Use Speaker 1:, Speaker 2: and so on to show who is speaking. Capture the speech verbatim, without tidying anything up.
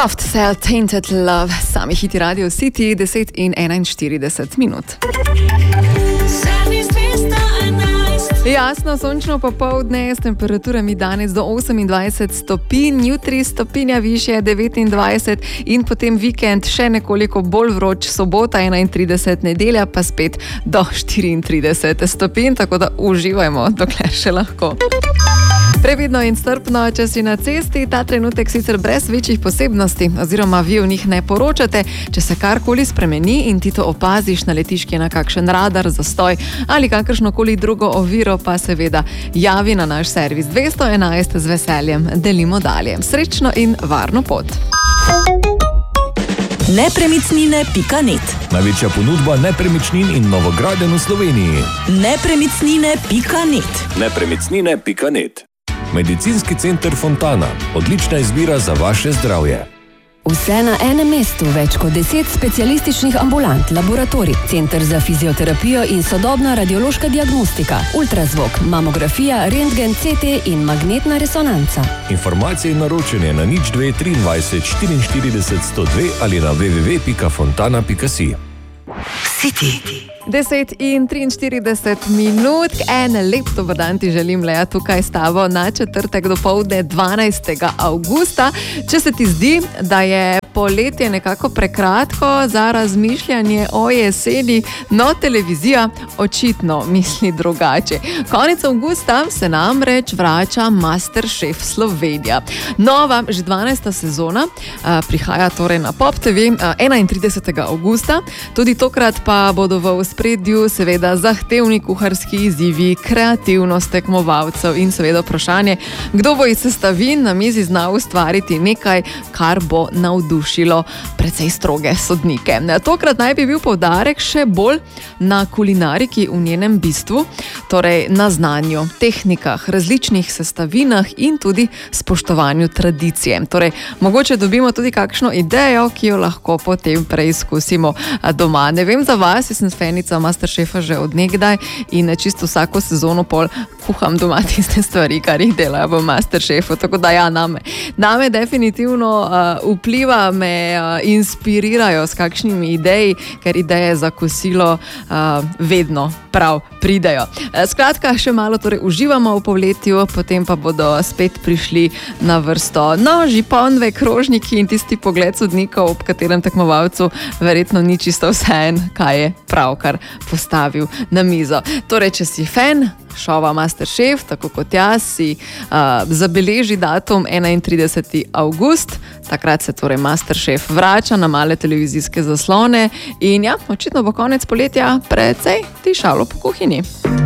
Speaker 1: Soft Cell Tainted Love, sami hiti Radio City, deset in enainštirideset minut. Jasno, sončno popoldne, s temperaturami danes do osemindvajset stopinj, jutri stopinja višje devetindvajset in potem vikend še nekoliko bolj vroč, sobota enaintrideset, nedelja pa spet do štiriintrideset stopinj, tako da uživajmo, dokler še lahko. Previdno in strpno, če si na cesti, ta trenutek sicer brez večjih posebnosti, oziroma vi o njih ne poročate, če se karkoli spremeni in ti to opaziš, naletiš na kakšen radar, zastoj ali kakršnokoli drugo oviro, pa seveda javi na naš servis dvesto enajst, z veseljem delimo dalje. Srečno in varno pot.
Speaker 2: Nepremičnine pika net.
Speaker 3: Največja ponudba nepremičnin in novogradenj v Sloveniji.
Speaker 2: Nepremičnine pika net.
Speaker 3: Nepremičnine pika net. Medicinski center Fontana. Odlična izbira za vaše zdravje.
Speaker 4: Vse na enem mestu, več kot deset specialističnih ambulant, laboratorij, center za fizioterapijo in sodobna radiološka diagnostika, ultrazvok, mamografija, rentgen, C T in magnetna resonanca.
Speaker 3: Informacije in naročanje na nič dve triindvajset štiriinštirideset sto dve ali na w w w pika fontana pika si.
Speaker 2: City.
Speaker 1: deset in triinštirideset minut, en lep dober dan ti želim, Lea, tukaj s tabo na četrtek dopoldne dvanajstega avgusta. Če se ti zdi, da je poletje nekako prekratko za razmišljanje o jeseni, no, televizija očitno misli drugače. Konec avgusta se namreč vrača MasterChef Slovenija. Nova, že dvanajsta sezona, prihaja torej na Pop T V enaintridesetega avgusta. Tudi tokrat pa bodo v spredju seveda zahtevni kuharski izzivi, kreativnost tekmovalcev in seveda vprašanje, kdo bo iz sestavin na mizi znal ustvariti nekaj, kar bo navdušilo precej stroge sodnike. Tokrat naj bi bil poudarek še bolj na kulinariki v njenem bistvu, torej na znanju, tehnikah, različnih sestavinah in tudi spoštovanju tradicije. Torej, mogoče dobimo tudi kakšno idejo, ki jo lahko potem preizkusimo doma. Ne vem za vas, jaz sem fenica MasterChefa že od nekdaj in čisto vsako sezono pol kuham doma tiste stvari, kar jih delajo v MasterChefu, tako da ja, name. Name definitivno uh, vpliva, me uh, inspirirajo s kakšnimi ideji, ker ideje za kosilo uh, vedno prav pridejo. Skratka, še malo torej uživamo v poletju, potem pa bodo spet prišli na vrsto noži, ponve, krožniki in tisti pogled sodnikov, ob katerem tekmovalcu verjetno ni čisto vseeno, kaj je pravkar postavil na mizo. Torej, če si fan šova MasterChef, tako kot jaz, si uh, zabeleži datum enaintrideseti avgust, takrat se torej MasterChef vrača na male televizijske zaslone in ja, očitno bo konec poletja precej tišalo po kuhinji.